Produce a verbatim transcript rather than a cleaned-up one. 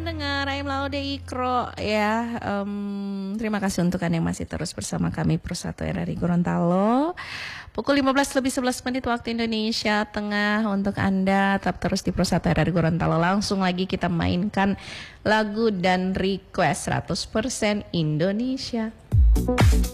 pendengar Ayam Laude Ikro ya. Um, terima kasih untuk Anda yang masih terus bersama kami Persatu R R I Gorontalo. Pukul lima belas lebih sebelas menit waktu Indonesia Tengah. Untuk Anda tetap terus di Persatu R R I Gorontalo. Langsung lagi kita mainkan lagu dan request seratus persen Indonesia.